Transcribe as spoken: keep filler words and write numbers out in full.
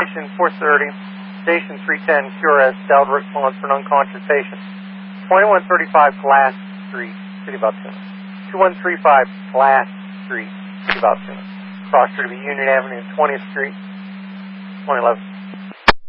Station four thirty, Station three ten, Q R S, dialed response for an unconscious patient. twenty-one thirty-five Glass Street, City of Altoona. twenty-one thirty-five Glass Street, City of Altoona. Cross Street of Union Avenue and twentieth Street, twenty eleven.